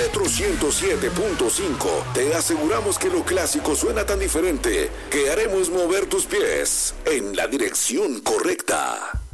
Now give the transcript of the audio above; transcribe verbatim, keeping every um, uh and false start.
Metro ciento siete punto cinco. Te aseguramos que lo clásico suena tan diferente que haremos mover tus pies en la dirección correcta.